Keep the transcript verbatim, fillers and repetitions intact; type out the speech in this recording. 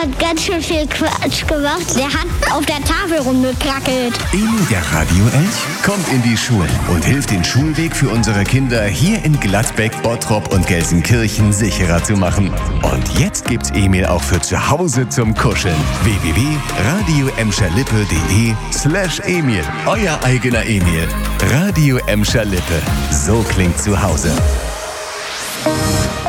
hat ganz schön viel Quatsch gemacht. Der hat auf der Tafel rumgekrackelt. Emil, der Radio-Elch, kommt in die Schulen und hilft, den Schulweg für unsere Kinder hier in Gladbeck, Bottrop und Gelsenkirchen sicherer zu machen. Und jetzt gibt's Emil auch für zu Hause zum Kuscheln. w w w punkt radio emscher lippe punkt de slash Emil. Euer eigener Emil. Radio Emscher Lippe. So klingt zu Hause.